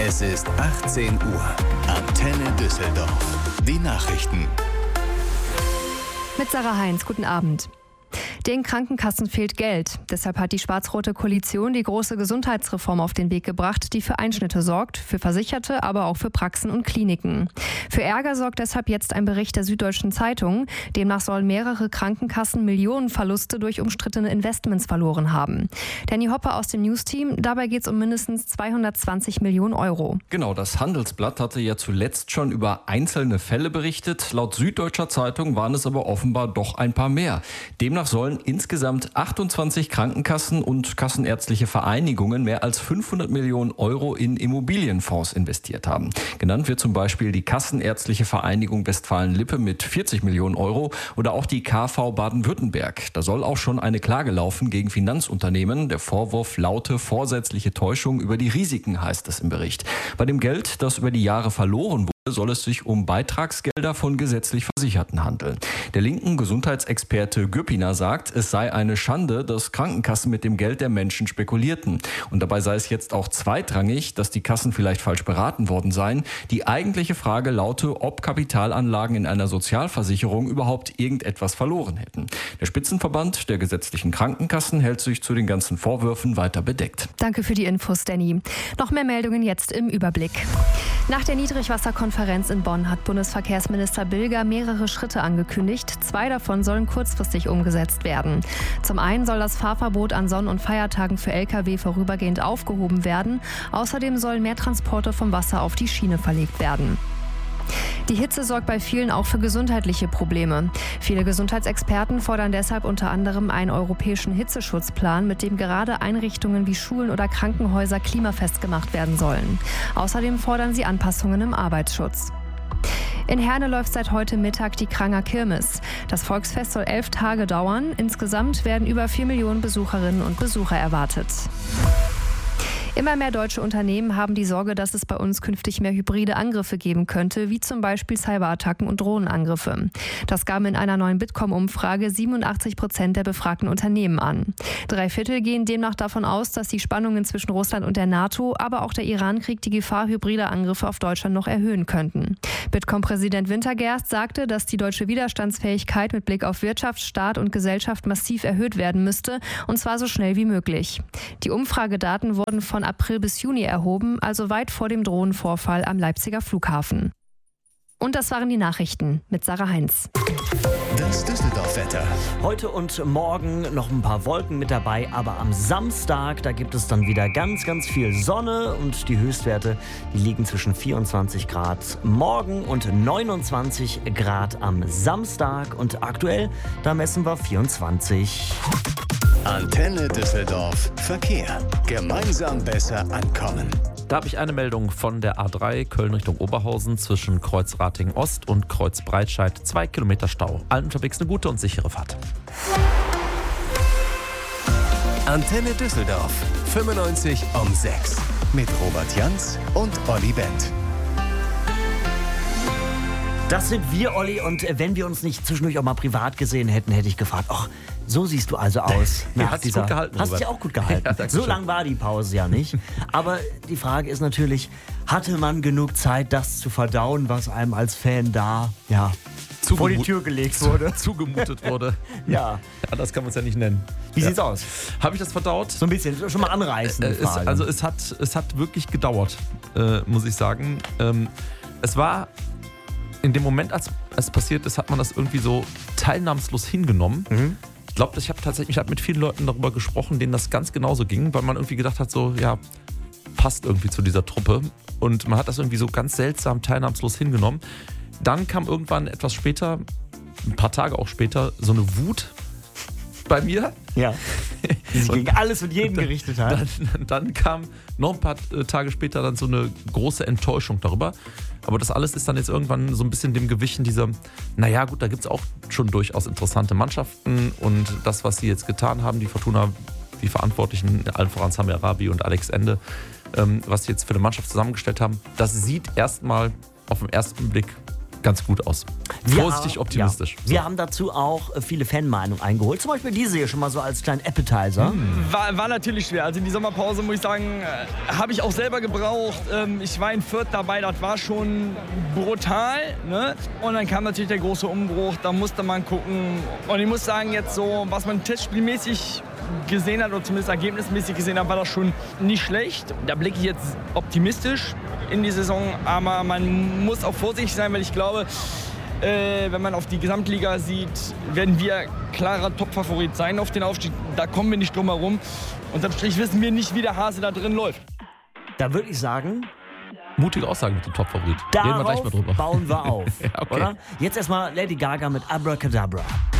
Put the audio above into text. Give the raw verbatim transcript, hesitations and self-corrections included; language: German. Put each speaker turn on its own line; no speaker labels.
Es ist achtzehn Uhr. Antenne Düsseldorf. Die Nachrichten.
Mit Sarah Heinz, guten Abend. Den Krankenkassen fehlt Geld. Deshalb hat die schwarz-rote Koalition die große Gesundheitsreform auf den Weg gebracht, die für Einschnitte sorgt, für Versicherte, aber auch für Praxen und Kliniken. Für Ärger sorgt deshalb jetzt ein Bericht der Süddeutschen Zeitung. Demnach sollen mehrere Krankenkassen Millionenverluste durch umstrittene Investments verloren haben. Danny Hopper aus dem News-Team, dabei geht es um mindestens zweihundertzwanzig Millionen Euro.
Genau, das Handelsblatt hatte ja zuletzt schon über einzelne Fälle berichtet. Laut Süddeutscher Zeitung waren es aber offenbar doch ein paar mehr. Demnach sollen insgesamt achtundzwanzig Krankenkassen und kassenärztliche Vereinigungen mehr als fünfhundert Millionen Euro in Immobilienfonds investiert haben. Genannt wird zum Beispiel die Kassenärztliche Vereinigung Westfalen-Lippe mit vierzig Millionen Euro oder auch die K V Baden-Württemberg. Da soll auch schon eine Klage laufen gegen Finanzunternehmen. Der Vorwurf laute vorsätzliche Täuschung über die Risiken, heißt es im Bericht. Bei dem Geld, das über die Jahre verloren wurde, soll es sich um Beitragsgelder von gesetzlich Versicherten handeln. Der linken Gesundheitsexperte Güppiner sagt, es sei eine Schande, dass Krankenkassen mit dem Geld der Menschen spekulierten. Und dabei sei es jetzt auch zweitrangig, dass die Kassen vielleicht falsch beraten worden seien. Die eigentliche Frage laute, ob Kapitalanlagen in einer Sozialversicherung überhaupt irgendetwas verloren hätten. Der Spitzenverband der gesetzlichen Krankenkassen hält sich zu den ganzen Vorwürfen weiter bedeckt.
Danke für die Infos, Danny. Noch mehr Meldungen jetzt im Überblick. Nach der Niedrigwasserkonferenz in Bonn hat Bundesverkehrsminister Bilger mehrere Schritte angekündigt. Zwei davon sollen kurzfristig umgesetzt werden. Zum einen soll das Fahrverbot an Sonn- und Feiertagen für L K W vorübergehend aufgehoben werden. Außerdem sollen mehr Transporte vom Wasser auf die Schiene verlegt werden. Die Hitze sorgt bei vielen auch für gesundheitliche Probleme. Viele Gesundheitsexperten fordern deshalb unter anderem einen europäischen Hitzeschutzplan, mit dem gerade Einrichtungen wie Schulen oder Krankenhäuser klimafest gemacht werden sollen. Außerdem fordern sie Anpassungen im Arbeitsschutz. In Herne läuft seit heute Mittag die Kranger Kirmes. Das Volksfest soll elf Tage dauern. Insgesamt werden über vier Millionen Besucherinnen und Besucher erwartet. Immer mehr deutsche Unternehmen haben die Sorge, dass es bei uns künftig mehr hybride Angriffe geben könnte, wie zum Beispiel Cyberattacken und Drohnenangriffe. Das gaben in einer neuen Bitkom-Umfrage siebenundachtzig Prozent der befragten Unternehmen an. Drei Viertel gehen demnach davon aus, dass die Spannungen zwischen Russland und der NATO, aber auch der Iran-Krieg die Gefahr hybrider Angriffe auf Deutschland noch erhöhen könnten. Bitkom-Präsident Wintergerst sagte, dass die deutsche Widerstandsfähigkeit mit Blick auf Wirtschaft, Staat und Gesellschaft massiv erhöht werden müsste, und zwar so schnell wie möglich. Die Umfragedaten wurden von April bis Juni erhoben, also weit vor dem Drohnenvorfall am Leipziger Flughafen. Und das waren die Nachrichten mit Sarah Heinz.
Das Düsseldorf-Wetter.
Heute und morgen noch ein paar Wolken mit dabei, aber am Samstag, da gibt es dann wieder ganz, ganz viel Sonne und die Höchstwerte, die liegen zwischen vierundzwanzig Grad morgen und neunundzwanzig Grad am Samstag und aktuell, da messen wir vierundzwanzig.
Antenne Düsseldorf. Verkehr. Gemeinsam besser ankommen.
Da habe ich eine Meldung von der A drei Köln Richtung Oberhausen zwischen Kreuz Ratingen Ost und Kreuz Breitscheid. Zwei Kilometer Stau. Allen unterwegs eine gute und sichere Fahrt.
Antenne Düsseldorf. fünfundneunzig um sechs. Mit Robert Janz und Olli Bent.
Das sind wir, Olli, und wenn wir uns nicht zwischendurch auch mal privat gesehen hätten, hätte ich gefragt, ach, so siehst du also aus.
Ja, hast dich gut gehalten,
Hast dich auch gut gehalten. Ja, so lang war die Pause ja nicht. Aber die Frage ist natürlich, hatte man genug Zeit, das zu verdauen, was einem als Fan da, ja, Zugemut- vor die Tür gelegt wurde?
Zugemutet wurde.
Ja.
Ja, das kann man es ja nicht nennen.
Wie
ja.
sieht's aus?
Habe ich das verdaut?
So ein bisschen, schon mal anreißen.
Äh, es, also es hat, es hat wirklich gedauert, äh, muss ich sagen. Ähm, es war... In dem Moment, als es passiert ist, hat man das irgendwie so teilnahmslos hingenommen. Mhm. Ich glaube, ich habe tatsächlich ich hab mit vielen Leuten darüber gesprochen, denen das ganz genauso ging, weil man irgendwie gedacht hat, so, ja, passt irgendwie zu dieser Truppe. Und man hat das irgendwie so ganz seltsam teilnahmslos hingenommen. Dann kam irgendwann etwas später, ein paar Tage auch später, so eine Wut bei mir.
Ja. Die sich gegen alles und jeden
dann,
gerichtet hat.
Dann, dann kam noch ein paar Tage später dann so eine große Enttäuschung darüber. Aber das alles ist dann jetzt irgendwann so ein bisschen dem gewichen dieser, naja gut, da gibt es auch schon durchaus interessante Mannschaften und das, was sie jetzt getan haben, die Fortuna, die Verantwortlichen, allen voran Sami Arabi und Alex Ende, ähm, was sie jetzt für eine Mannschaft zusammengestellt haben, das sieht erstmal auf den ersten Blick ganz gut aus.
Wir
Vorsichtig
haben-
optimistisch.
Ja. Wir haben dazu auch äh, viele Fanmeinungen eingeholt. Zum Beispiel diese hier schon mal so als kleinen Appetizer.
War, war natürlich schwer. Also die Sommerpause, muss ich sagen, äh, habe ich auch selber gebraucht. Ähm, ich war in Fürth dabei, das war schon brutal. Ne? Und dann kam natürlich der große Umbruch, da musste man gucken. Und ich muss sagen, jetzt so, was man testspielmäßig gesehen hat, oder zumindest ergebnismäßig gesehen hat, war das schon nicht schlecht. Da blicke ich jetzt optimistisch in die Saison, aber man muss auch vorsichtig sein, weil ich glaube, Äh, wenn man auf die Gesamtliga sieht, werden wir klarer Topfavorit sein auf den Aufstieg. Da kommen wir nicht drum herum. Unterm Strich wissen wir nicht, wie der Hase da drin läuft.
Da würde ich sagen,
Mutige Aussage mit dem Top-Favorit. Reden wir gleich
darauf
mal drüber.
bauen wir auf.
Ja, okay.
Oder? Jetzt erstmal Lady Gaga mit Abracadabra.